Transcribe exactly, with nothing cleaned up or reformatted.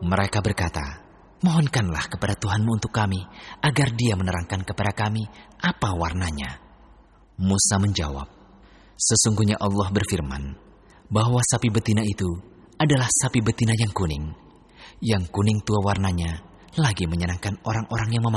Mereka berkata, "Mohonkanlah kepada Tuhanmu untuk kami, agar Dia menerangkan kepada kami apa warnanya." Musa menjawab, "Sesungguhnya Allah berfirman, bahwa sapi betina itu adalah sapi betina yang kuning. Yang kuning tua warnanya lagi menyenangkan orang-orang yang memahami."